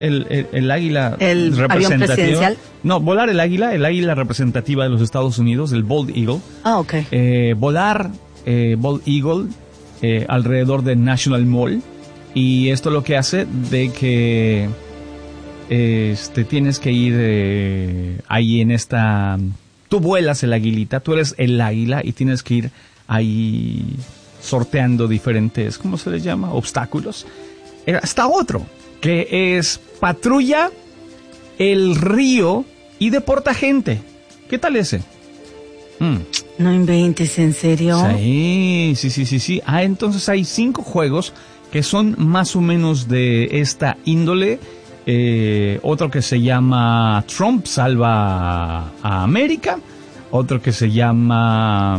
El águila ¿El avión presidencial? No, volar el águila representativa de los Estados Unidos, el Bald Eagle. Ah, ok. Volar Bald Eagle alrededor del National Mall. Y esto lo que hace de que tienes que ir ahí en esta... Tú vuelas el aguilita, tú eres el águila y tienes que ir ahí sorteando diferentes, ¿cómo se les llama? Obstáculos. Está otro, que es patrulla el río y deporta gente. ¿Qué tal ese? No inventes, ¿en serio? Sí. Entonces hay 5 juegos que son más o menos de esta índole. Otro que se llama Trump salva a América. Otro que se llama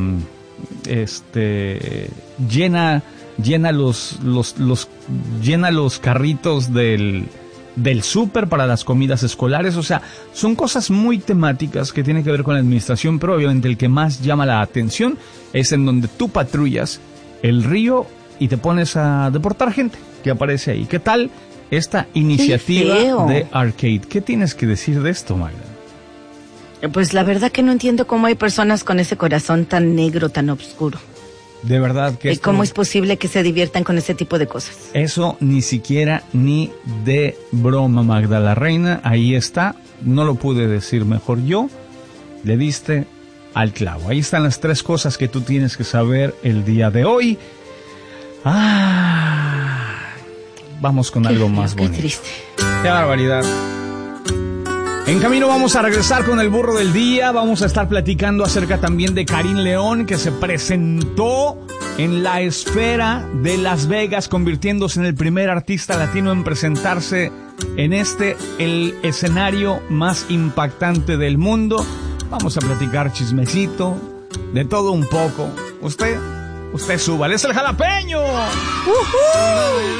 llena los carritos del súper para las comidas escolares. O sea, son cosas muy temáticas que tienen que ver con la administración, pero obviamente el que más llama la atención es en donde tú patrullas el río y te pones a deportar gente que aparece ahí. ¿Qué tal esta iniciativa de Arcade? ¿Qué tienes que decir de esto, Magda? Pues la verdad que no entiendo cómo hay personas con ese corazón tan negro, tan oscuro. De verdad que ¿Cómo es posible que se diviertan con ese tipo de cosas? Eso ni siquiera ni de broma, Magda la Reina. Ahí está, no lo pude decir mejor yo. Le diste al clavo. Ahí están las 3 cosas que tú tienes que saber el día de hoy. Vamos con algo más bonito. Qué triste. Qué barbaridad. En camino vamos a regresar con el burro del día. Vamos a estar platicando acerca también de Karim León, que se presentó en la esfera de Las Vegas, convirtiéndose en el primer artista latino en presentarse en el escenario más impactante del mundo. Vamos a platicar chismecito, de todo un poco. Usted súbale, es el jalapeño.